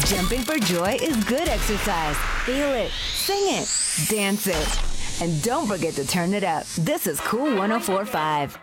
Jumping for joy is good exercise. Feel it, sing it, dance it. And don't forget to turn it up. This is Cool 104.5.